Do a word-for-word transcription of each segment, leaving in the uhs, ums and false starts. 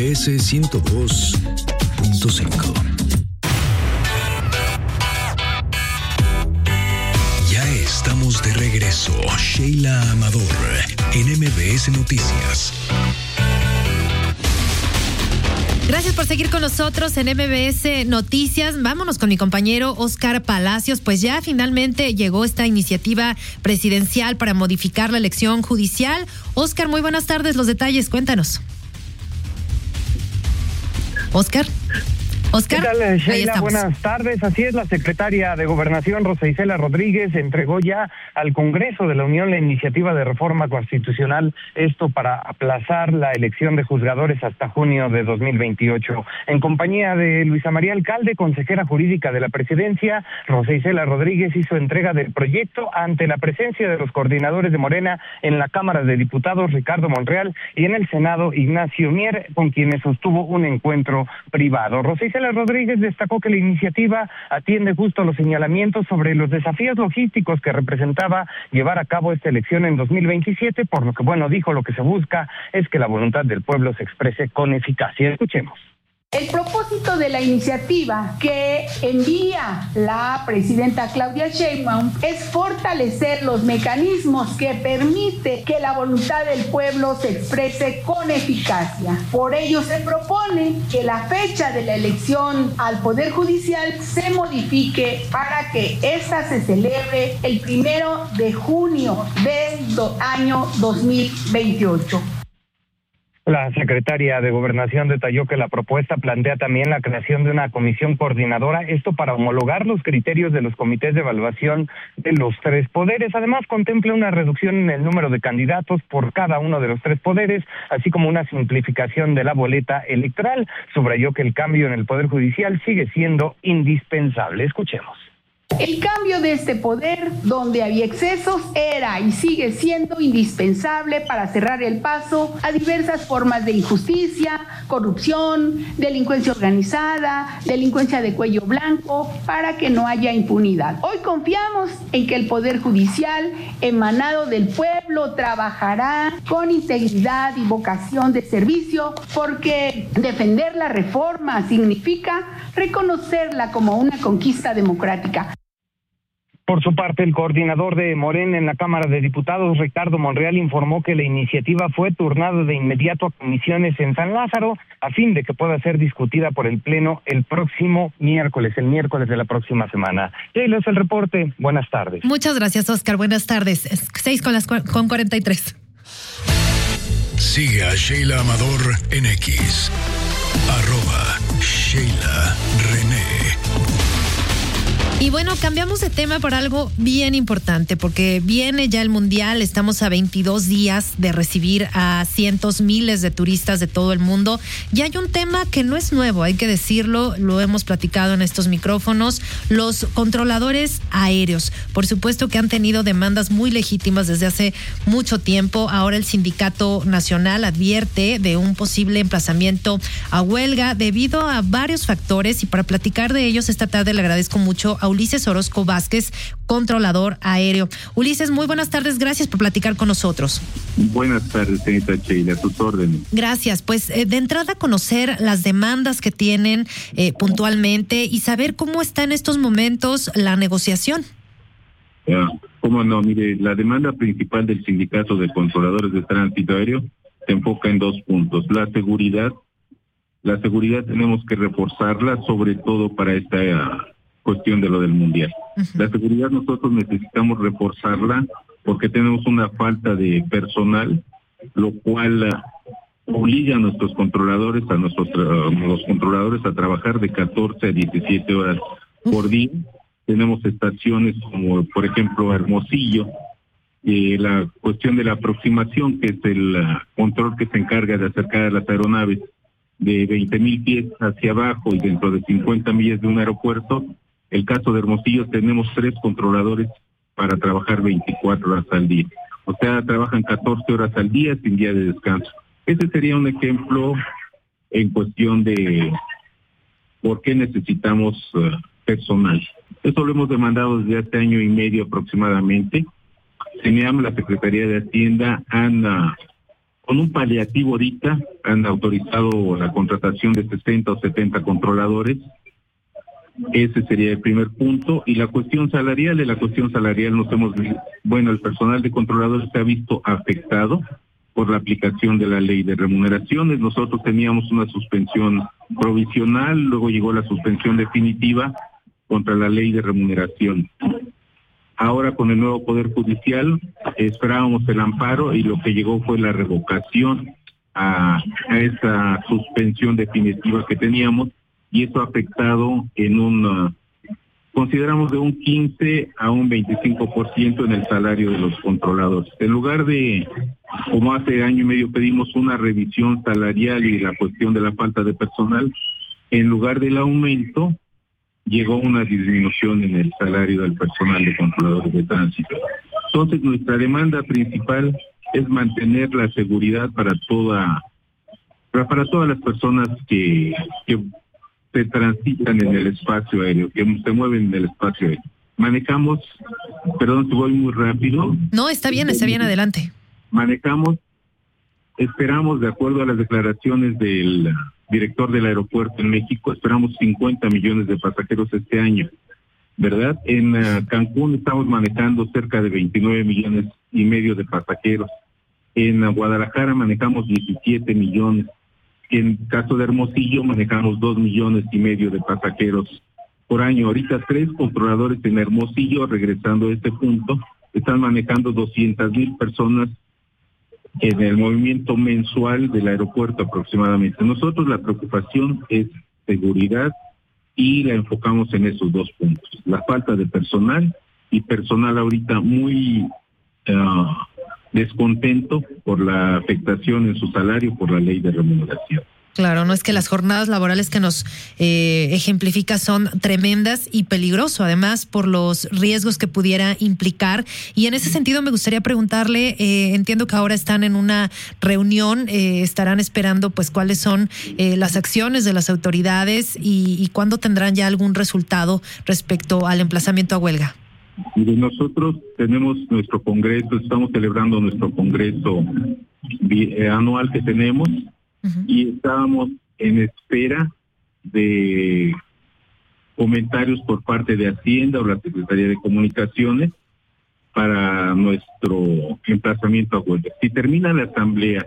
ese ciento dos punto cinco. Ya estamos de regreso. Sheila Amador en M B S Noticias. Gracias por seguir con nosotros en M B S Noticias. Vámonos con mi compañero Óscar Palacios. Pues ya finalmente llegó esta iniciativa presidencial para modificar la elección judicial. Óscar, muy buenas tardes. Los detalles, cuéntanos. Óscar. Oscar. ¿Qué tal, Sheila? Buenas tardes. Así es, la secretaria de Gobernación, Rosa Isela Rodríguez, entregó ya al Congreso de la Unión la iniciativa de reforma constitucional, esto para aplazar la elección de juzgadores hasta junio de dos mil veintiocho. En compañía de Luisa María Alcalde, consejera jurídica de la presidencia, Rosa Isela Rodríguez hizo entrega del proyecto ante la presencia de los coordinadores de Morena en la Cámara de Diputados, Ricardo Monreal, y en el Senado, Ignacio Mier, con quienes sostuvo un encuentro privado. Rosa Isela Rodríguez destacó que la iniciativa atiende justo a los señalamientos sobre los desafíos logísticos que representaba llevar a cabo esta elección en dos mil veintisiete, por lo que, bueno, dijo, lo que se busca es que la voluntad del pueblo se exprese con eficacia. Escuchemos. El propósito de la iniciativa que envía la presidenta Claudia Sheinbaum es fortalecer los mecanismos que permiten que la voluntad del pueblo se exprese con eficacia. Por ello se propone que la fecha de la elección al Poder Judicial se modifique para que ésta se celebre el primero de junio del año dos mil veintiocho. La secretaria de Gobernación detalló que la propuesta plantea también la creación de una comisión coordinadora, esto para homologar los criterios de los comités de evaluación de los tres poderes. Además, contempla una reducción en el número de candidatos por cada uno de los tres poderes, así como una simplificación de la boleta electoral. Subrayó que el cambio en el Poder Judicial sigue siendo indispensable. Escuchemos. El cambio de este poder, donde había excesos, era y sigue siendo indispensable para cerrar el paso a diversas formas de injusticia, corrupción, delincuencia organizada, delincuencia de cuello blanco, para que no haya impunidad. Hoy confiamos en que el Poder Judicial, emanado del pueblo, trabajará con integridad y vocación de servicio, porque defender la reforma significa reconocerla como una conquista democrática. Por su parte, el coordinador de Morena en la Cámara de Diputados, Ricardo Monreal, informó que la iniciativa fue turnada de inmediato a comisiones en San Lázaro a fin de que pueda ser discutida por el Pleno el próximo miércoles, el miércoles de la próxima semana. Sheila, es el reporte. Buenas tardes. Muchas gracias, Óscar. Buenas tardes. Seis con las con cuarenta y tres. Sigue a Sheila Amador en X. Arroba Sheila René. Y bueno, cambiamos de tema por algo bien importante, porque viene ya el Mundial, estamos a veintidós días de recibir a cientos, miles de turistas de todo el mundo. Y hay un tema que no es nuevo, hay que decirlo, lo hemos platicado en estos micrófonos, los controladores aéreos. Por supuesto que han tenido demandas muy legítimas desde hace mucho tiempo. Ahora el Sindicato Nacional advierte de un posible emplazamiento a huelga debido a varios factores, y para platicar de ellos esta tarde le agradezco mucho a Ulises Orozco Vázquez, controlador aéreo. Ulises, muy buenas tardes, gracias por platicar con nosotros. Buenas tardes, señorita Sheila, a tus órdenes. Gracias, pues eh, de entrada conocer las demandas que tienen eh, puntualmente y saber cómo está en estos momentos la negociación. Ya, cómo no, mire, la demanda principal del Sindicato de Controladores de Tránsito Aéreo se enfoca en dos puntos. La seguridad, la seguridad tenemos que reforzarla, sobre todo para esta uh, cuestión de lo del Mundial. Uh-huh. La seguridad nosotros necesitamos reforzarla porque tenemos una falta de personal, lo cual uh, obliga a nuestros controladores, a nuestros uh, los controladores a trabajar de catorce a diecisiete horas uh-huh. por día. Tenemos estaciones como, por ejemplo, Hermosillo, eh, la cuestión de la aproximación, que es el uh, control que se encarga de acercar a las aeronaves de veinte mil pies hacia abajo y dentro de cincuenta millas de un aeropuerto. El caso de Hermosillo, tenemos tres controladores para trabajar veinticuatro horas al día. O sea, trabajan catorce horas al día sin día de descanso. Ese sería un ejemplo en cuestión de por qué necesitamos uh, personal. Eso lo hemos demandado desde hace año y medio aproximadamente. CENEAM, la Secretaría de Hacienda, han uh, con un paliativo ahorita han autorizado la contratación de sesenta o setenta controladores. Ese sería el primer punto. Y la cuestión salarial, de la cuestión salarial nos hemos, bueno, el personal de controladores se ha visto afectado por la aplicación de la ley de remuneraciones. Nosotros teníamos una suspensión provisional, luego llegó la suspensión definitiva contra la ley de remuneración. Ahora con el nuevo Poder Judicial esperábamos el amparo y lo que llegó fue la revocación a, a esa suspensión definitiva que teníamos, y eso ha afectado en un, uh, consideramos de un quince a un veinticinco por ciento en el salario de los controladores. En lugar de, como hace año y medio pedimos una revisión salarial y la cuestión de la falta de personal, en lugar del aumento, llegó una disminución en el salario del personal de controladores de tránsito. Entonces, nuestra demanda principal es mantener la seguridad para toda, para, para todas las personas que, que se transitan en el espacio aéreo, que se mueven en el espacio aéreo. Manejamos, perdón, te voy muy rápido. No, está bien, está bien, adelante. Manejamos, esperamos, de acuerdo a las declaraciones del director del aeropuerto en México, esperamos cincuenta millones de pasajeros este año, ¿verdad? En uh, Cancún estamos manejando cerca de veintinueve millones y medio de pasajeros. En uh, Guadalajara manejamos diecisiete millones. En caso de Hermosillo manejamos dos millones y medio de pasajeros por año. Ahorita tres controladores en Hermosillo, regresando a este punto, están manejando doscientas mil personas en el movimiento mensual del aeropuerto aproximadamente. Nosotros la preocupación es seguridad y la enfocamos en esos dos puntos. La falta de personal y personal ahorita muy uh, descontento por la afectación en su salario por la ley de remuneración. Claro, no es que las jornadas laborales que nos eh, ejemplifica son tremendas y peligroso, además por los riesgos que pudiera implicar. Y en ese sentido me gustaría preguntarle, eh, entiendo que ahora están en una reunión, eh, estarán esperando pues cuáles son eh, las acciones de las autoridades y, y cuándo tendrán ya algún resultado respecto al emplazamiento a huelga. Mire, nosotros tenemos nuestro congreso, estamos celebrando nuestro congreso eh, anual que tenemos. Uh-huh. Y estábamos en espera de comentarios por parte de Hacienda o la Secretaría de Comunicaciones para nuestro emplazamiento a huelga. Si termina la asamblea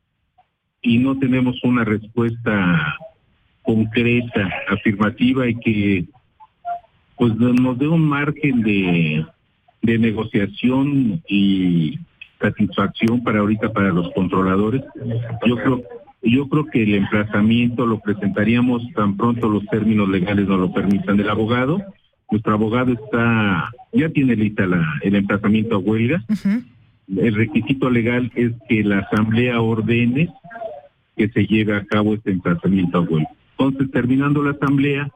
y no tenemos una respuesta concreta, afirmativa y que pues nos dé un margen de, de negociación y satisfacción para ahorita para los controladores, yo creo Yo creo que el emplazamiento lo presentaríamos tan pronto los términos legales nos lo permitan. El abogado, nuestro abogado está, ya tiene lista la, el emplazamiento a huelga. Uh-huh. El requisito legal es que la asamblea ordene que se lleve a cabo este emplazamiento a huelga. Entonces, terminando la asamblea,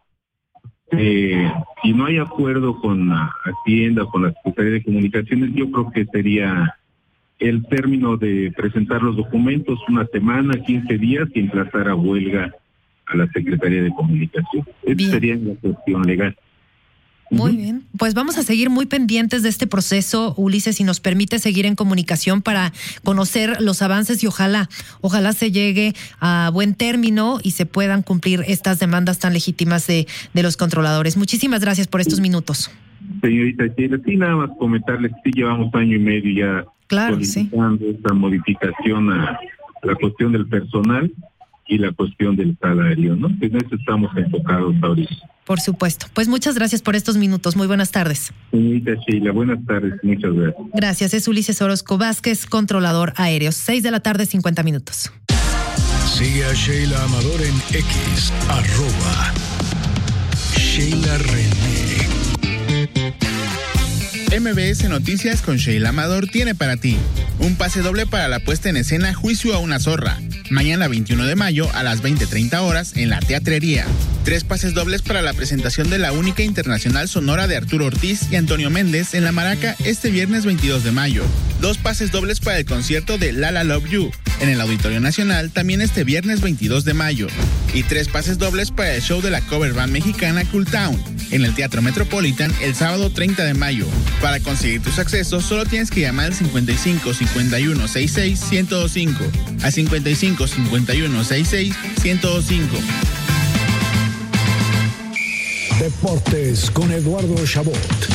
eh, si no hay acuerdo con la Hacienda o con la Secretaría de Comunicaciones, yo creo que sería el término de presentar los documentos, una semana, quince días, y emplazar a huelga a la Secretaría de Comunicación. Esa sería la cuestión legal. Muy uh-huh. bien, pues vamos a seguir muy pendientes de este proceso, Ulises, si nos permite seguir en comunicación para conocer los avances y ojalá, ojalá se llegue a buen término y se puedan cumplir estas demandas tan legítimas de, de los controladores. Muchísimas gracias por estos minutos. Señorita Sheila, sí, nada más comentarles que sí llevamos año y medio ya claro, solicitando sí. esta modificación a la cuestión del personal y la cuestión del salario, ¿no? En eso estamos enfocados ahorita. Por supuesto. Pues muchas gracias por estos minutos. Muy buenas tardes. Señorita Sheila, buenas tardes. Muchas gracias. Gracias. Es Ulises Orozco Vázquez, controlador aéreo. Seis de la tarde, cincuenta minutos. Sigue a Sheila Amador en X, arroba Sheila René. M B S Noticias con Sheila Amador tiene para ti un pase doble para la puesta en escena Juicio a una zorra, mañana veintiuno de mayo a las veinte treinta horas en la Teatrería. Tres pases dobles para la presentación de la única internacional sonora de Arturo Ortiz y Antonio Méndez en La Maraca este viernes veintidós de mayo. Dos pases dobles para el concierto de Lala Love You, en el Auditorio Nacional también este viernes veintidós de mayo y tres pases dobles para el show de la cover band mexicana Cool Town en el Teatro Metropolitan el sábado treinta de mayo. Para conseguir tus accesos solo tienes que llamar al cincuenta y cinco cincuenta y uno sesenta y seis ciento veinticinco, al cincuenta y cinco cincuenta y uno sesenta y seis ciento veinticinco. Deportes con Eduardo Chabot.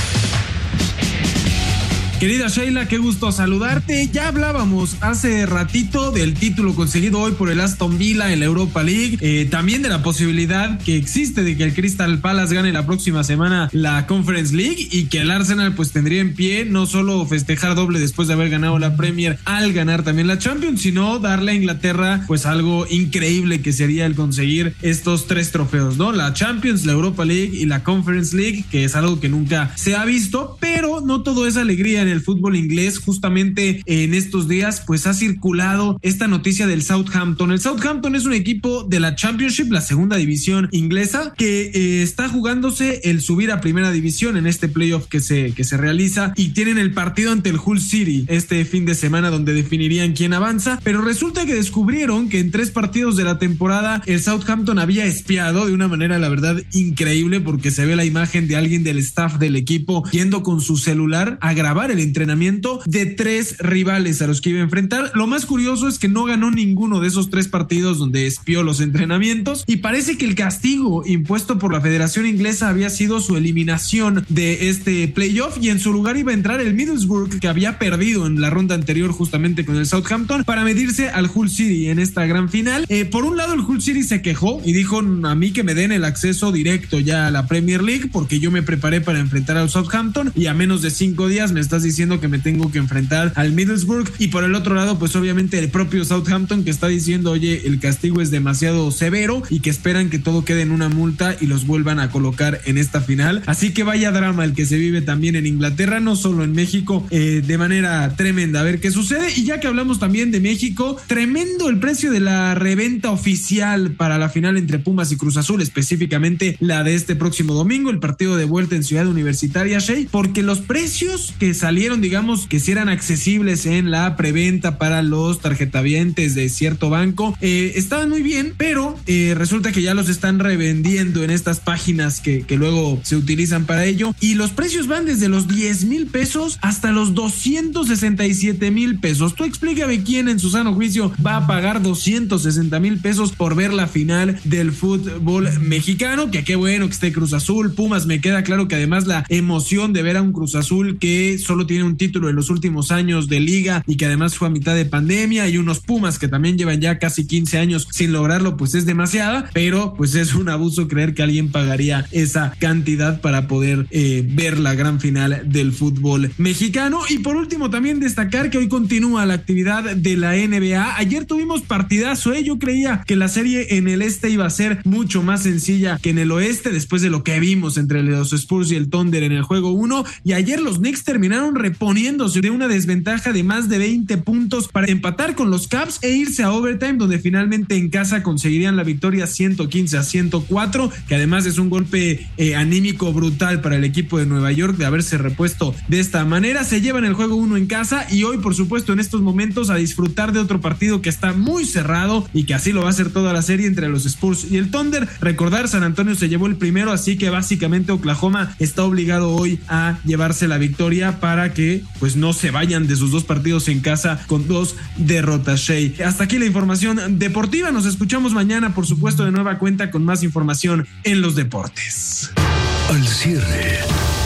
Querida Sheila, qué gusto saludarte. Ya hablábamos hace ratito del título conseguido hoy por el Aston Villa en la Europa League, eh, también de la posibilidad que existe de que el Crystal Palace gane la próxima semana la Conference League y que el Arsenal pues tendría en pie no solo festejar doble después de haber ganado la Premier al ganar también la Champions, sino darle a Inglaterra pues algo increíble que sería el conseguir estos tres trofeos, ¿no? La Champions, la Europa League y la Conference League, que es algo que nunca se ha visto, pero no todo es alegría en el fútbol inglés. Justamente en estos días pues ha circulado esta noticia del Southampton. El Southampton es un equipo de la Championship, la segunda división inglesa, que eh, está jugándose el subir a primera división en este playoff que se, que se realiza, y tienen el partido ante el Hull City este fin de semana donde definirían quién avanza, pero resulta que descubrieron que en tres partidos de la temporada el Southampton había espiado de una manera la verdad increíble, porque se ve la imagen de alguien del staff del equipo yendo con su celular a grabar el entrenamiento de tres rivales a los que iba a enfrentar. Lo más curioso es que no ganó ninguno de esos tres partidos donde espió los entrenamientos, y parece que el castigo impuesto por la Federación Inglesa había sido su eliminación de este playoff, y en su lugar iba a entrar el Middlesbrough, que había perdido en la ronda anterior justamente con el Southampton, para medirse al Hull City en esta gran final. Eh, por un lado el Hull City se quejó y dijo a mí que me den el acceso directo ya a la Premier League porque yo me preparé para enfrentar al Southampton y a menos de cinco días me estás diciendo diciendo que me tengo que enfrentar al Middlesbrough. Y por el otro lado pues obviamente el propio Southampton, que está diciendo oye, el castigo es demasiado severo y que esperan que todo quede en una multa y los vuelvan a colocar en esta final. Así que vaya drama el que se vive también en Inglaterra, no solo en México, eh, de manera tremenda. A ver qué sucede. Y ya que hablamos también de México, tremendo el precio de la reventa oficial para la final entre Pumas y Cruz Azul, específicamente la de este próximo domingo, el partido de vuelta en Ciudad Universitaria, Shea, porque los precios que salieron, digamos que si eran accesibles en la preventa para los tarjetavientes de cierto banco, eh, estaban muy bien, pero eh, resulta que ya los están revendiendo en estas páginas que, que luego se utilizan para ello, y los precios van desde los diez mil pesos hasta los doscientos sesenta y siete mil pesos. Tú explícame quién en su sano juicio va a pagar doscientos sesenta mil pesos por ver la final del fútbol mexicano. Que qué bueno que esté Cruz Azul, Pumas, me queda claro que además la emoción de ver a un Cruz Azul que solo tiene un título en los últimos años de liga y que además fue a mitad de pandemia, y unos Pumas que también llevan ya casi quince años sin lograrlo, pues es demasiada, pero pues es un abuso creer que alguien pagaría esa cantidad para poder eh, ver la gran final del fútbol mexicano. Y por último también destacar que hoy continúa la actividad de la N B A. Ayer tuvimos partidazo, ¿eh? Yo creía que la serie en el este iba a ser mucho más sencilla que en el oeste después de lo que vimos entre los Spurs y el Thunder en el juego uno, y ayer los Knicks terminaron reponiéndose de una desventaja de más de veinte puntos para empatar con los Cavs e irse a overtime, donde finalmente en casa conseguirían la victoria ciento quince a ciento cuatro, que además es un golpe eh, anímico brutal para el equipo de Nueva York de haberse repuesto de esta manera. Se llevan el juego uno en casa, y hoy por supuesto en estos momentos a disfrutar de otro partido que está muy cerrado y que así lo va a hacer toda la serie entre los Spurs y el Thunder. Recordar, San Antonio se llevó el primero, así que básicamente Oklahoma está obligado hoy a llevarse la victoria para que pues no se vayan de sus dos partidos en casa con dos derrotas. Shea, hasta aquí la información deportiva. Nos escuchamos mañana, por supuesto, de nueva cuenta con más información en los deportes. Al cierre.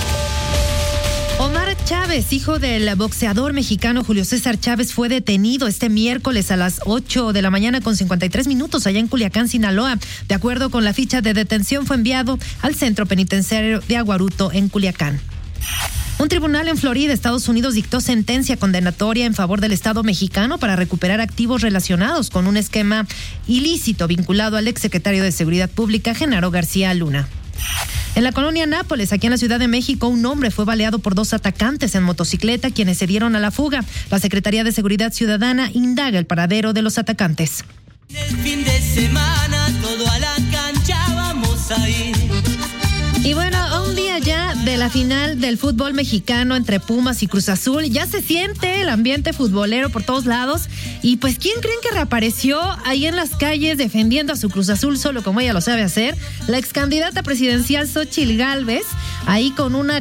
Omar Chávez, hijo del boxeador mexicano Julio César Chávez, fue detenido este miércoles a las ocho de la mañana con cincuenta y tres minutos allá en Culiacán, Sinaloa. De acuerdo con la ficha de detención, fue enviado al centro penitenciario de Aguaruto en Culiacán. Un tribunal en Florida, Estados Unidos, dictó sentencia condenatoria en favor del Estado mexicano para recuperar activos relacionados con un esquema ilícito vinculado al exsecretario de Seguridad Pública, Genaro García Luna. En la colonia Nápoles, aquí en la Ciudad de México, un hombre fue baleado por dos atacantes en motocicleta, quienes se dieron a la fuga. La Secretaría de Seguridad Ciudadana indaga el paradero de los atacantes. El fin de semana todo a la cancha vamos a ir. Y bueno, a un día ya de la final del fútbol mexicano entre Pumas y Cruz Azul. Ya se siente el ambiente futbolero por todos lados. Y pues, ¿quién creen que reapareció ahí en las calles defendiendo a su Cruz Azul solo como ella lo sabe hacer? La ex candidata presidencial Xóchitl Gálvez, ahí con una